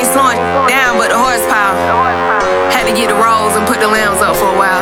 slowing down, but the horsepower. Had to get the rolls and put the lambs up for a while.